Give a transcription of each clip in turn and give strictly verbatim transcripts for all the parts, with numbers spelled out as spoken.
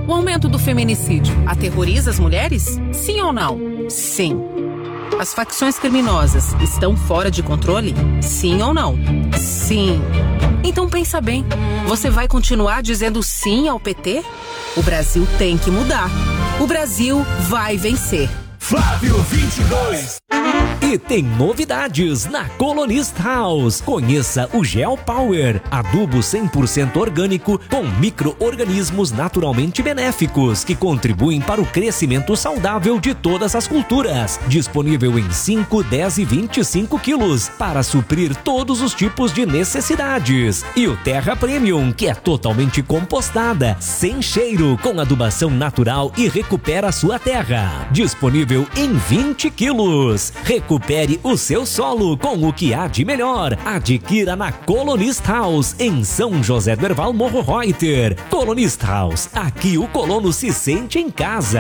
O aumento do feminicídio aterroriza as mulheres? Sim ou não? Sim. As facções criminosas estão fora de controle? Sim ou não? Sim. Então pensa bem, você vai continuar dizendo sim ao P T? O Brasil tem que mudar. O Brasil vai vencer. Flávio vinte e dois. E tem novidades na Colonist House. Conheça o Gel Power, adubo cem por cento orgânico com micro-organismos naturalmente benéficos que contribuem para o crescimento saudável de todas as culturas. Disponível em cinco, dez e vinte e cinco quilos para suprir todos os tipos de necessidades. E o Terra Premium, que é totalmente compostada, sem cheiro, com adubação natural e recupera a sua terra. Disponível em vinte quilos. Recupere o seu solo com o que há de melhor. Adquira na Colonist House, em São José do Herval, Morro Reuter. Colonist House, aqui o colono se sente em casa.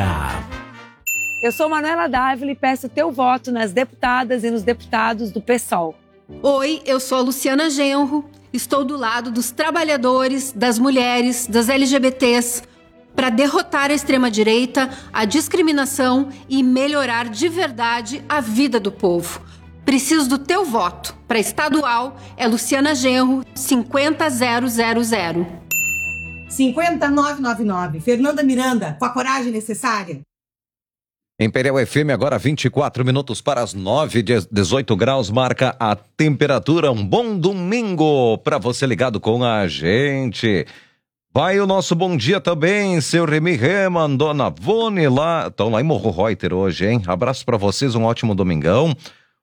Eu sou Manuela Dávila e peço teu voto nas deputadas e nos deputados do PSOL. Oi, eu sou a Luciana Genro. Estou do lado dos trabalhadores, das mulheres, das L G B Ts, para derrotar a extrema-direita, a discriminação e melhorar de verdade a vida do povo. Preciso do teu voto. Para estadual, é Luciana Genro, cinquenta mil. cinquenta mil novecentos e noventa e nove. Fernanda Miranda, com a coragem necessária. Imperial F M, agora vinte e quatro minutos para as nove, dezoito graus, marca a temperatura. Um bom domingo para você ligado com a gente. Vai o nosso bom dia também, seu Remy Reman, dona Vone lá, estão lá em Morro Reuter hoje, hein? Abraço para vocês, um ótimo domingão.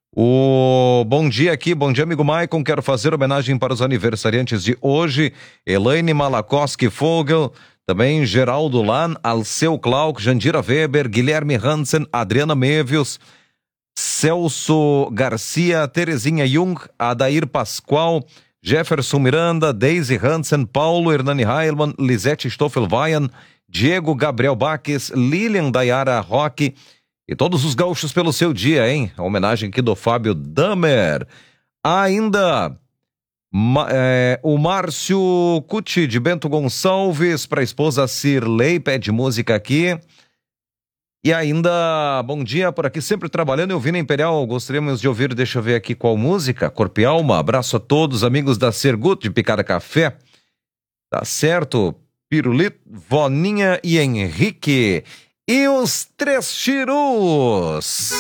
O bom dia aqui, bom dia amigo Maicon, quero fazer homenagem para os aniversariantes de hoje, Elaine Malakoski Fogel, também Geraldo Lan, Alceu Clark, Jandira Weber, Guilherme Hansen, Adriana Mevius, Celso Garcia, Terezinha Jung, Adair Pascoal, Jefferson Miranda, Daisy Hansen, Paulo Hernani Heilmann, Lisete Stoffelwein, Diego Gabriel Baques, Lilian Dayara Roque e todos os gaúchos pelo seu dia, hein? A homenagem aqui do Fábio Damer. Ainda é, o Márcio Cuti de Bento Gonçalves, para a esposa Cirlei, pede música aqui. E ainda, bom dia, por aqui sempre trabalhando e ouvindo Imperial, gostaríamos de ouvir, deixa eu ver aqui qual música, Corpo e Alma, abraço a todos, amigos da Sergut de Picada Café, tá certo, Pirulito, Voninha e Henrique, e os Três Chirus.